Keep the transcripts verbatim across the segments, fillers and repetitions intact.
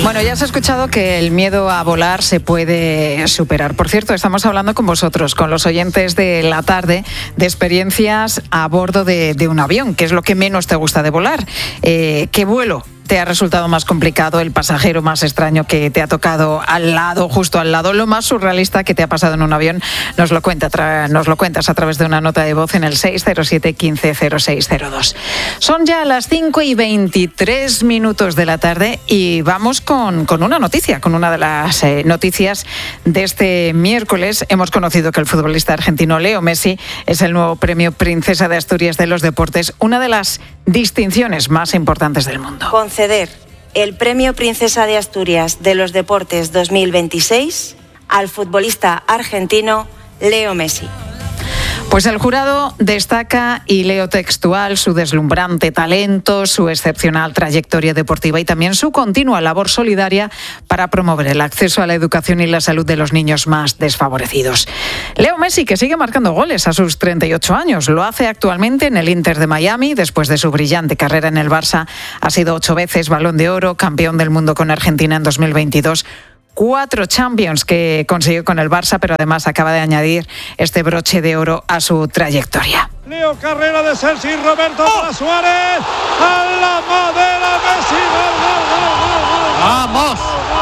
Bueno, ya has escuchado que el miedo a volar se puede superar. Por cierto, estamos hablando con vosotros, con los oyentes de la tarde, de experiencias a bordo de, de un avión. ¿Qué es lo que menos te gusta de volar? Eh, ¿Qué vuelo te ha resultado más complicado? ¿El pasajero más extraño que te ha tocado al lado, justo al lado? Lo más surrealista que te ha pasado en un avión, nos lo, cuenta, tra- nos lo cuentas a través de una nota de voz en el seis cero siete, quince cero seis cero dos. Son ya las cinco y veintitrés minutos de la tarde y vamos con, con una noticia, con una de las eh, noticias de este miércoles. Hemos conocido que el futbolista argentino Leo Messi es el nuevo premio Princesa de Asturias de los Deportes, una de las distinciones más importantes del mundo. Conceder el premio Princesa de Asturias de los Deportes dos mil veintiséis al futbolista argentino Leo Messi. Pues el jurado destaca, y leo textual, su deslumbrante talento, su excepcional trayectoria deportiva y también su continua labor solidaria para promover el acceso a la educación y la salud de los niños más desfavorecidos. Leo Messi, que sigue marcando goles a sus treinta y ocho años, lo hace actualmente en el Inter de Miami. Después de su brillante carrera en el Barça, ha sido ocho veces Balón de Oro, campeón del mundo con Argentina en dos mil veintidós, cuatro Champions que consiguió con el Barça, pero además acaba de añadir este broche de oro a su trayectoria. Leo, carrera de Sergi Roberto para Suárez, a la madera, Messi, gol, gol, gol, gol. ¡Vamos!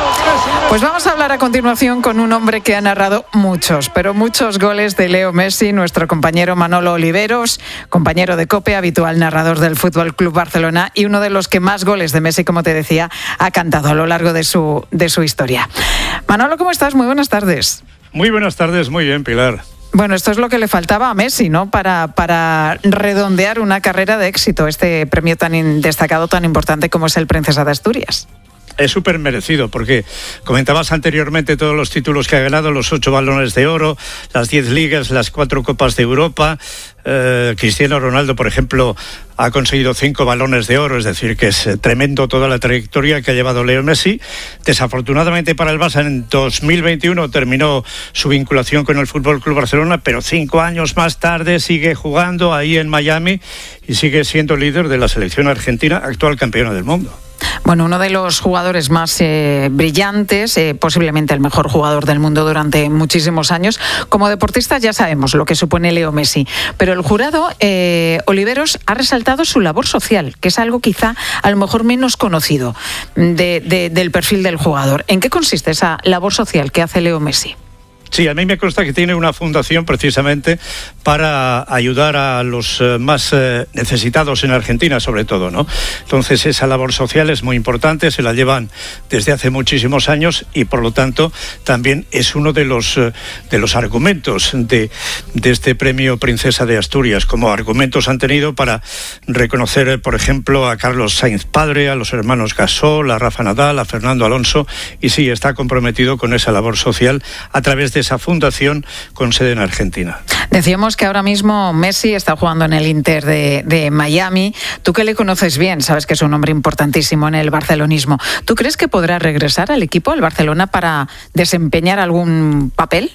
Pues vamos a hablar a continuación con un hombre que ha narrado muchos, pero muchos goles de Leo Messi, nuestro compañero Manolo Oliveros, compañero de COPE, habitual narrador del F C Barcelona y uno de los que más goles de Messi, como te decía, ha cantado a lo largo de su, de su historia. Manolo, ¿cómo estás? Muy buenas tardes. Muy buenas tardes, muy bien, Pilar. Bueno, esto es lo que le faltaba a Messi, ¿no? Para, para redondear una carrera de éxito, este premio tan in, destacado, tan importante como es el Princesa de Asturias. Es súper merecido porque comentabas anteriormente todos los títulos que ha ganado, los ocho balones de oro, las diez ligas, las cuatro copas de Europa. Eh, Cristiano Ronaldo, por ejemplo, ha conseguido cinco balones de oro, es decir, que es tremendo toda la trayectoria que ha llevado Leo Messi. Desafortunadamente para el Barça, en dos mil veintiuno terminó su vinculación con el F C Barcelona, pero cinco años más tarde sigue jugando ahí en Miami y sigue siendo líder de la selección argentina, actual campeona del mundo. Bueno, uno de los jugadores más eh, brillantes, eh, posiblemente el mejor jugador del mundo durante muchísimos años. Como deportista ya sabemos lo que supone Leo Messi, pero el jurado, eh, Oliveros, ha resaltado su labor social, que es algo quizá a lo mejor menos conocido de, de, del perfil del jugador. ¿En qué consiste esa labor social que hace Leo Messi? Sí, a mí me consta que tiene una fundación precisamente para ayudar a los más eh, necesitados en Argentina, sobre todo, ¿no? Entonces esa labor social es muy importante, se la llevan desde hace muchísimos años y por lo tanto también es uno de los, eh, de los argumentos de, de este premio Princesa de Asturias. Como argumentos han tenido para reconocer, eh, por ejemplo, a Carlos Sainz padre, a los hermanos Gasol, a Rafa Nadal, a Fernando Alonso, y sí, está comprometido con esa labor social a través de esa fundación con sede en Argentina. Decíamos que ahora mismo Messi está jugando en el Inter de, de Miami. Tú que le conoces bien, sabes que es un hombre importantísimo en el barcelonismo. ¿Tú crees que podrá regresar al equipo, al Barcelona, para desempeñar algún papel?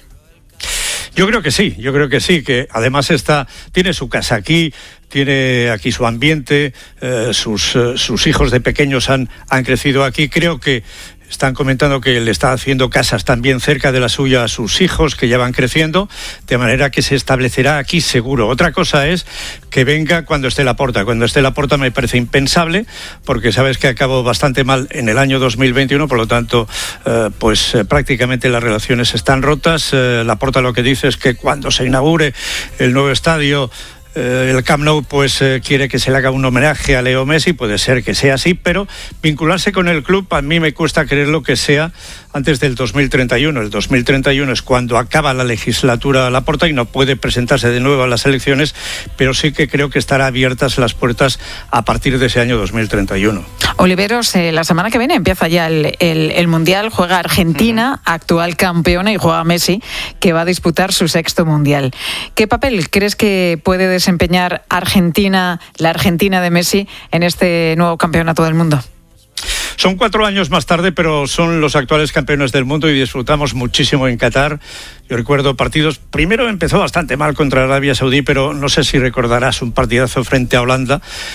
Yo creo que sí, yo creo que sí, que además está, tiene su casa aquí, tiene aquí su ambiente, eh, sus, eh, sus hijos de pequeños han, han crecido aquí. Creo que están comentando que le está haciendo casas también cerca de la suya a sus hijos, que ya van creciendo, de manera que se establecerá aquí seguro. Otra cosa es que venga cuando esté Laporta. Cuando esté Laporta me parece impensable, porque sabes que acabó bastante mal en el año dos mil veintiuno, por lo tanto, eh, pues eh, prácticamente las relaciones están rotas. Eh, Laporta lo que dice es que cuando se inaugure el nuevo estadio, Eh, el Camp Nou pues eh, quiere que se le haga un homenaje a Leo Messi, puede ser que sea así, pero vincularse con el club a mí me cuesta creerlo que sea antes del dos mil treinta y uno. El dos mil treinta y uno es cuando acaba la legislatura Laporta y no puede presentarse de nuevo a las elecciones, pero sí que creo que estará abiertas las puertas a partir de ese año dos mil treinta y uno. Oliveros, eh, la semana que viene empieza ya el, el, el Mundial, juega Argentina, uh-huh. actual campeona, y juega Messi, que va a disputar su sexto Mundial. ¿Qué papel crees que puede desempeñar Argentina, la Argentina de Messi, en este nuevo campeonato del mundo? Son cuatro años más tarde, pero son los actuales campeones del mundo y disfrutamos muchísimo en Qatar. Yo recuerdo partidos, primero empezó bastante mal contra Arabia Saudí, pero no sé si recordarás un partidazo frente a Holanda.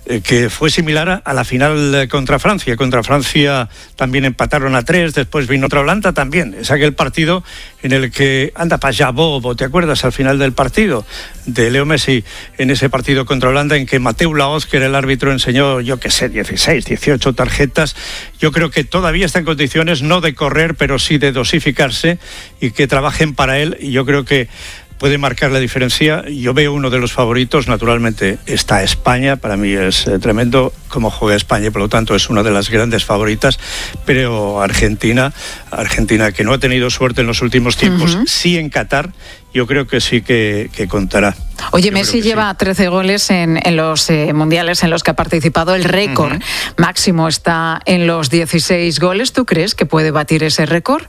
eh, que fue similar a, a la final contra Francia. Contra Francia también empataron a tres, después vino otra Holanda también. Es aquel partido en el que anda para allá Bobo, ¿te acuerdas? Al final del partido de Leo Messi en ese partido contra Holanda, en que Mateu Laoz, que era el árbitro, enseñó, yo qué sé, dieciséis, dieciocho tarjetas. Yo creo que todavía está en condiciones no de correr, pero sí de dosificarse y que trabajen para él, y yo creo que puede marcar la diferencia. Yo veo uno de los favoritos, naturalmente está España, para mí es eh, tremendo cómo juega España y por lo tanto es una de las grandes favoritas, pero Argentina, Argentina que no ha tenido suerte en los últimos tiempos, uh-huh. sí en Qatar, yo creo que sí que, que contará. Oye, yo Messi lleva sí. trece goles en, en los eh, mundiales en los que ha participado, el récord uh-huh. máximo está en los dieciséis goles, ¿tú crees que puede batir ese récord?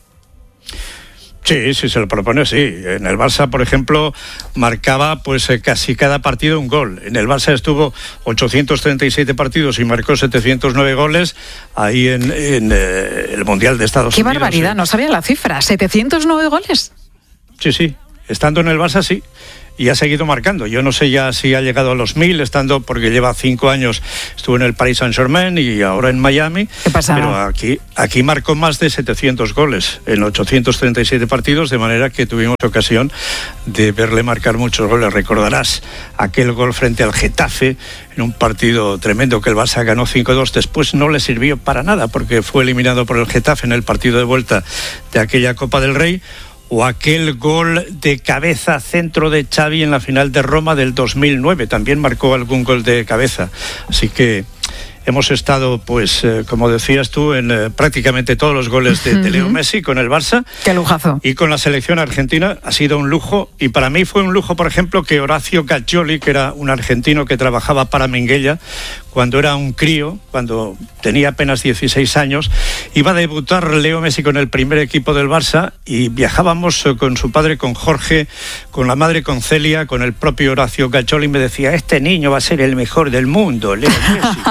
Sí, sí se lo propone, sí. En el Barça, por ejemplo, marcaba pues eh, casi cada partido un gol. En el Barça estuvo ochocientos treinta y siete partidos y marcó setecientos nueve goles ahí en, en eh, el Mundial de Estados ¡Qué Unidos. ¡Qué barbaridad! Sí. No sabía la cifra. ¿setecientos nueve goles? Sí, sí. Estando en el Barça, sí. Y ha seguido marcando. Yo no sé ya si ha llegado a los mil, estando, porque lleva cinco años, estuvo en el Paris Saint-Germain y ahora en Miami. ¿Qué pasa? Pero aquí, aquí marcó más de setecientos goles en ochocientos treinta y siete partidos, de manera que tuvimos ocasión de verle marcar muchos goles. Recordarás aquel gol frente al Getafe, en un partido tremendo que el Barça ganó cinco dos. Después no le sirvió para nada, porque fue eliminado por el Getafe en el partido de vuelta de aquella Copa del Rey. O aquel gol de cabeza centro de Xavi en la final de Roma del dos mil nueve, también marcó algún gol de cabeza. Así que hemos estado, pues, eh, como decías tú, en eh, prácticamente todos los goles de, de Leo Messi con el Barça. ¡Qué lujazo! Y con la selección argentina ha sido un lujo. Y para mí fue un lujo, por ejemplo, que Horacio Gaggioli, que era un argentino que trabajaba para Minguella, cuando era un crío, cuando tenía apenas dieciséis años, iba a debutar Leo Messi con el primer equipo del Barça y viajábamos con su padre, con Jorge, con la madre, con Celia, con el propio Horacio Gaggioli, y me decía, este niño va a ser el mejor del mundo, Leo Messi.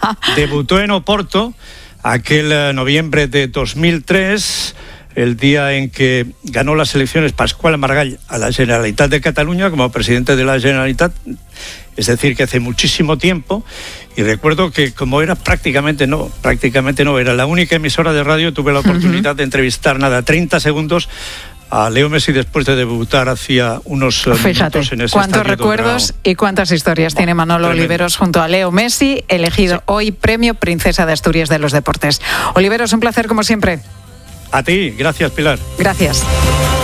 Debutó en Oporto aquel uh, noviembre de dos mil tres, el día en que ganó las elecciones Pasqual Maragall a la Generalitat de Cataluña como presidente de la Generalitat, es decir, que hace muchísimo tiempo. Y recuerdo que como era prácticamente no, prácticamente no, era la única emisora de radio, tuve la oportunidad uh-huh. de entrevistar nada, treinta segundos a Leo Messi después de debutar hacía unos Fíjate, minutos en ese cuántos estadio recuerdos y cuántas historias tiene Manolo Tremendo. Oliveros junto a Leo Messi, elegido sí. hoy Premio Princesa de Asturias de los Deportes. Oliveros, un placer como siempre. A ti, gracias Pilar. Gracias.